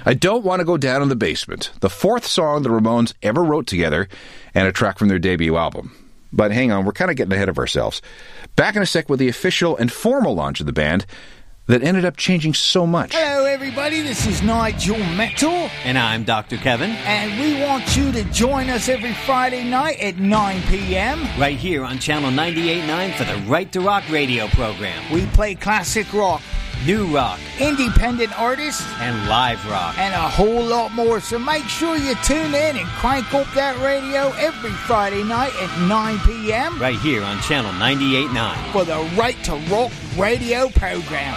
I Don't Want to Go Down in the Basement, the fourth song the Ramones ever wrote together, and a track from their debut album. But hang on, we're kind of getting ahead of ourselves. Back in a sec with the official and formal launch of the band that ended up changing so much. Hello everybody, this is Nigel Metal. And I'm Dr. Kevin. And we want you to join us every Friday night at 9 p.m. right here on Channel 98.9 for the Right to Rock radio program. We play classic rock, new rock, independent artists, and live rock, and a whole lot more. So make sure you tune in and crank up that radio every Friday night at 9 p.m. right here on Channel 98.9 for the Right to Rock radio program.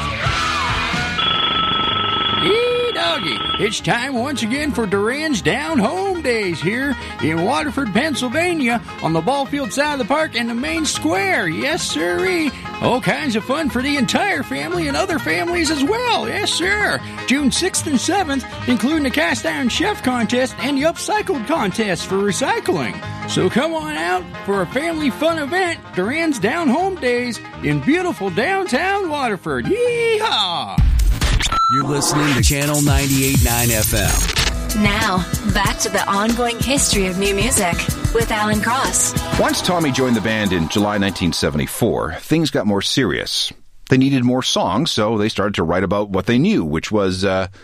Hey, doggy. It's time once again for Duran's Down Home Days here in Waterford, Pennsylvania, on the ball field side of the park and the main square. Yes, sirree. All kinds of fun for the entire family and other families as well. Yes, sir. June 6th and 7th, including the Cast Iron Chef contest and the Upcycled contest for recycling. So come on out for a family fun event, Duran's Down Home Days in beautiful downtown Waterford. Yeehaw! You're listening to Channel 98.9 FM. Now, back to the ongoing history of new music with Alan Cross. Once Tommy joined the band in July 1974, things got more serious. They needed more songs, so they started to write about what they knew, which was,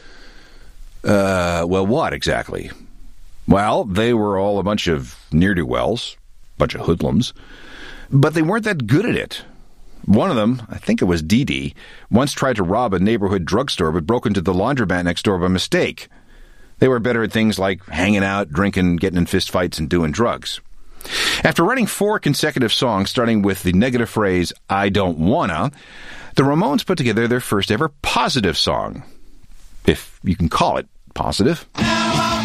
well, what exactly? Well, they were all a bunch of ne'er-do-wells, bunch of hoodlums, but they weren't that good at it. One of them, I think it was Dee Dee, once tried to rob a neighborhood drugstore but broke into the laundromat next door by mistake. They were better at things like hanging out, drinking, getting in fistfights, and doing drugs. After writing 4 consecutive songs, starting with the negative phrase, I don't wanna, the Ramones put together their first ever positive song. If you can call it positive.